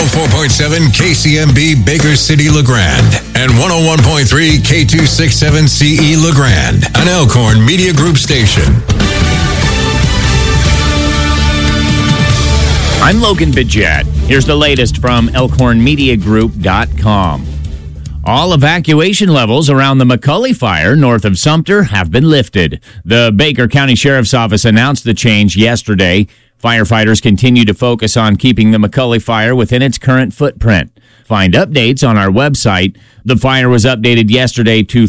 104.7 KCMB Baker City LeGrand and 101.3 K267CE LeGrand, an Elkhorn Media Group station. I'm Logan Bidget. Here's the latest from ElkhornMediaGroup.com. All evacuation levels around the McCully fire north of Sumter have been lifted. The Baker County Sheriff's Office announced the change yesterday. Firefighters continue to focus on keeping the McCully fire within its current footprint. Find updates on our website. The fire was updated yesterday to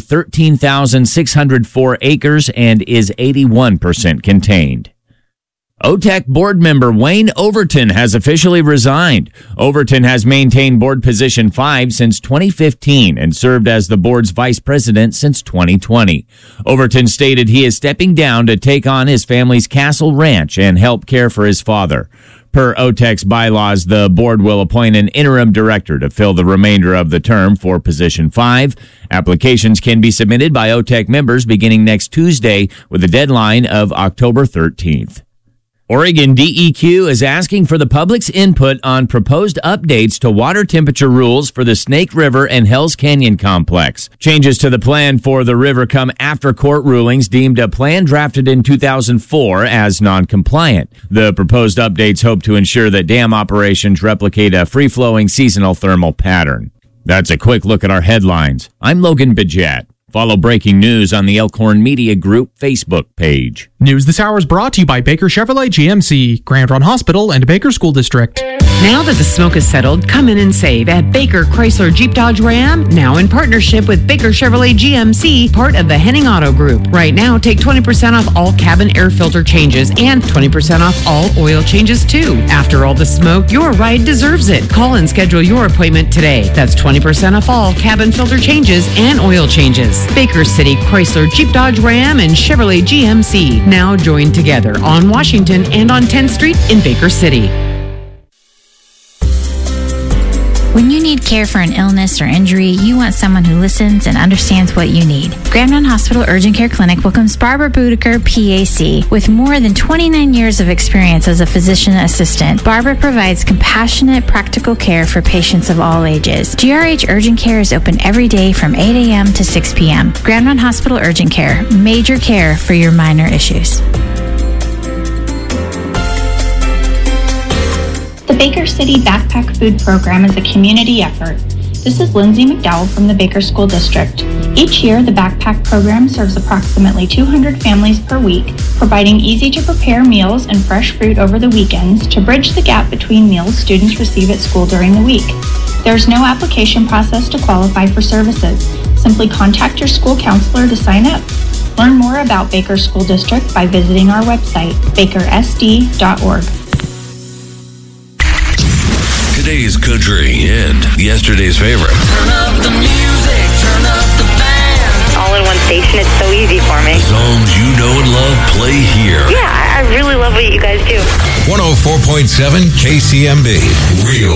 13,604 acres and is 81% contained. OTEC board member Wayne Overton has officially resigned. Overton has maintained board position 5 since 2015 and served as the board's vice president since 2020. Overton stated he is stepping down to take on his family's Castle Ranch and help care for his father. Per OTEC's bylaws, the board will appoint an interim director to fill the remainder of the term for position 5. Applications can be submitted by OTEC members beginning next Tuesday with a deadline of October 13th. Oregon DEQ is asking for the public's input on proposed updates to water temperature rules for the Snake River and Hells Canyon complex. Changes to the plan for the river come after court rulings deemed a plan drafted in 2004 as non-compliant. The proposed updates hope to ensure that dam operations replicate a free-flowing seasonal thermal pattern. That's a quick look at our headlines. I'm Logan Bidget. Follow breaking news on the Elkhorn Media Group Facebook page. News this hour is brought to you by Baker Chevrolet GMC, Grand Run Hospital, and Baker School District. Now that the smoke is settled, come in and save at Baker Chrysler Jeep Dodge Ram, now in partnership with Baker Chevrolet GMC, part of the Henning Auto Group. Right now, take 20% off all cabin air filter changes and 20% off all oil changes too. After all the smoke, your ride deserves it. Call and schedule your appointment today. That's 20% off all cabin filter changes and oil changes. Baker City Chrysler Jeep Dodge Ram and Chevrolet GMC, now joined together on Washington and on 10th Street in Baker City. When you need care for an illness or injury, you want someone who listens and understands what you need. Grand Run Hospital Urgent Care Clinic welcomes Barbara Boudicca, PAC. With more than 29 years of experience as a physician assistant, Barbara provides compassionate, practical care for patients of all ages. GRH Urgent Care is open every day from 8 a.m. to 6 p.m. Grand Run Hospital Urgent Care, major care for your minor issues. The Baker City Backpack Food Program is a community effort. This is Lindsay McDowell from the Baker School District. Each year, the Backpack Program serves approximately 200 families per week, providing easy-to-prepare meals and fresh fruit over the weekends to bridge the gap between meals students receive at school during the week. There's no application process to qualify for services. Simply contact your school counselor to sign up. Learn more about Baker School District by visiting our website, bakersd.org. Today's country and yesterday's favorite. Turn up the music, turn up the band. All in one station, it's so easy for me. Songs you know and love play here. Yeah, I really love what you guys do. 104.7 KCMB, real